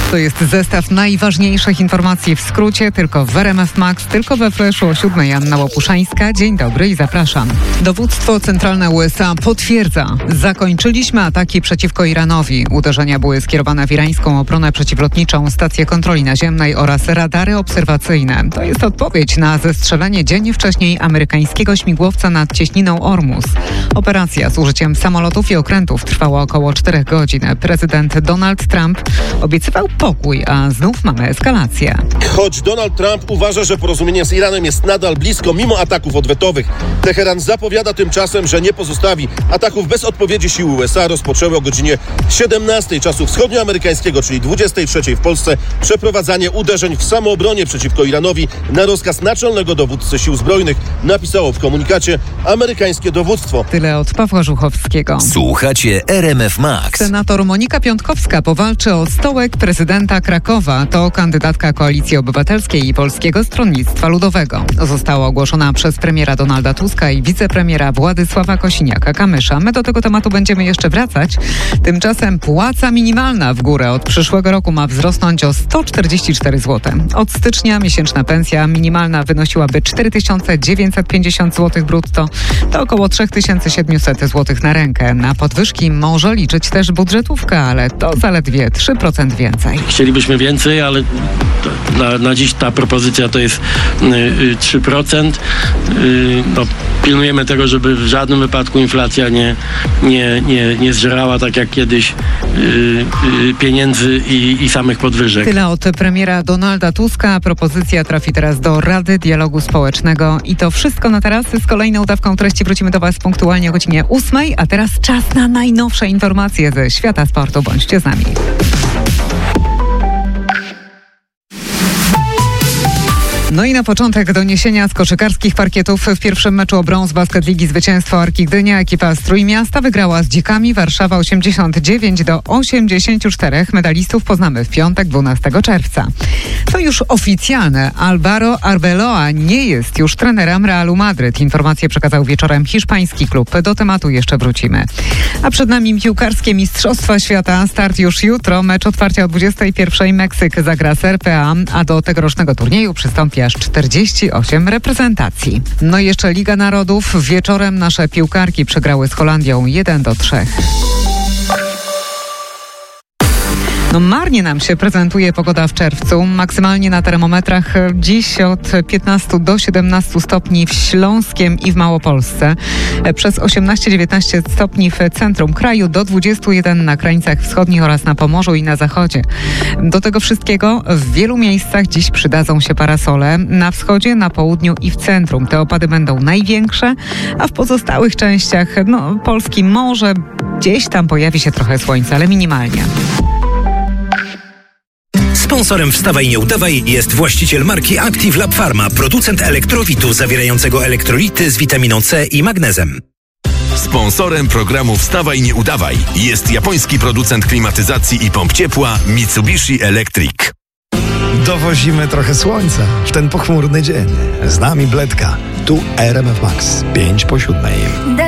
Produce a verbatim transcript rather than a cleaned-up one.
To jest zestaw najważniejszych informacji w skrócie, tylko w R M F Max, tylko we Freshu o siódmej. Anna Łopuszańska. Dzień dobry i zapraszam. Dowództwo centralne U S A potwierdza. Zakończyliśmy ataki przeciwko Iranowi. Uderzenia były skierowane w irańską obronę przeciwlotniczą, stację kontroli naziemnej oraz radary obserwacyjne. To jest odpowiedź na zestrzelenie dzień wcześniej amerykańskiego śmigłowca nad cieśniną Ormus. Operacja z użyciem samolotów i okrętów trwała około czterech godzin. Prezydent Donald Trump obiecywał pokój, a znów mamy eskalację. Choć Donald Trump uważa, że porozumienie z Iranem jest nadal blisko, mimo ataków odwetowych, Teheran zapowiada tymczasem, że nie pozostawi. Ataków bez odpowiedzi siły U S A rozpoczęły o godzinie siedemnastej czasu wschodnioamerykańskiego, czyli dwudziestej trzeciej w Polsce, przeprowadzanie uderzeń w samoobronie przeciwko Iranowi na rozkaz naczelnego dowódcy sił zbrojnych, napisało w komunikacie amerykańskie dowództwo. Tyle od Pawła Żuchowskiego. Słuchacie R M F Max. Senator Monika Piątkowska powalczy o stołek prezydenta Krakowa. To kandydatka Koalicji Obywatelskiej i Polskiego Stronnictwa Ludowego. Została ogłoszona przez premiera Donalda Tuska i wicepremiera Władysława Kosiniaka-Kamysza. My do tego tematu będziemy jeszcze wracać. Tymczasem płaca minimalna w górę od przyszłego roku ma wzrosnąć o sto czterdzieści cztery złote. Od stycznia miesięczna pensja minimalna wynosiłaby cztery tysiące dziewięćset pięćdziesiąt złotych brutto. To około trzy tysiące siedemset złotych na rękę. Na podwyżki może liczyć też budżetówka, ale to zaledwie trzy procent więcej. Chcielibyśmy więcej, ale na, na dziś ta propozycja to jest y, trzy procent. Y, no, pilnujemy tego, żeby w żadnym wypadku inflacja nie, nie, nie, nie zżerała tak jak kiedyś y, y, pieniędzy i, i samych podwyżek. Tyle od premiera Donalda Tuska. Propozycja trafi teraz do Rady Dialogu Społecznego. I to wszystko na teraz. Z kolejną dawką treści wrócimy do Was punktualnie o godzinie ósmej. A teraz czas na najnowsze informacje ze świata sportu. Bądźcie z nami. No i na początek doniesienia z koszykarskich parkietów. W pierwszym meczu o brąz Basket Ligi zwycięstwo Arki Gdynia. Ekipa z Trójmiasta wygrała z Dzikami. Warszawa osiemdziesiąt dziewięć do osiemdziesięciu czterech. Medalistów poznamy w piątek, dwunastego czerwca. To już oficjalne. Alvaro Arbeloa nie jest już trenerem Realu Madryt. Informację przekazał wieczorem hiszpański klub. Do tematu jeszcze wrócimy. A przed nami piłkarskie Mistrzostwa Świata. Start już jutro. Mecz otwarcia o dwudziestej pierwszej. Meksyk zagra z R P A, a do tegorocznego turnieju przystąpi aż czterdzieści osiem reprezentacji. No i jeszcze Liga Narodów. Wieczorem nasze piłkarki przegrały z Holandią jeden do trzech. No marnie nam się prezentuje pogoda w czerwcu. Maksymalnie na termometrach dziś od piętnastu do siedemnastu stopni w Śląskiem i w Małopolsce. Przez osiemnaście dziewiętnaście stopni w centrum kraju, do dwudziestu jeden na krańcach wschodnich oraz na Pomorzu i na zachodzie. Do tego wszystkiego w wielu miejscach dziś przydadzą się parasole. Na wschodzie, na południu i w centrum. Te opady będą największe, a w pozostałych częściach no, Polski może gdzieś tam pojawi się trochę słońca, ale minimalnie. Sponsorem Wstawaj Nie Udawaj jest właściciel marki Active Lab Pharma, producent elektrowitu zawierającego elektrolity z witaminą C i magnezem. Sponsorem programu Wstawaj Nie Udawaj jest japoński producent klimatyzacji i pomp ciepła Mitsubishi Electric. Dowozimy trochę słońca w ten pochmurny dzień. Z nami Bledka. Tu R M F Max, pięć po siódmej.